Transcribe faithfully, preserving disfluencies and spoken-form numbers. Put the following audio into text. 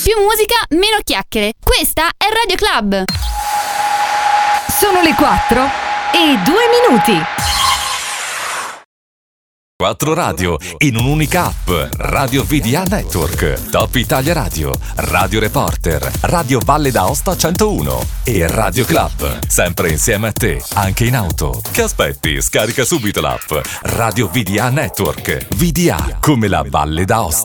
Più musica, meno chiacchiere. Questa è Radio Club. Sono le quattro e due minuti. Quattro radio in un'unica app. Radio V D A Network, Top Italia Radio, Radio Reporter, Radio Valle d'Aosta centouno e Radio Club. Sempre insieme a te, anche in auto. Che aspetti? Scarica subito l'app Radio V D A Network. V D A come la Valle d'Aosta.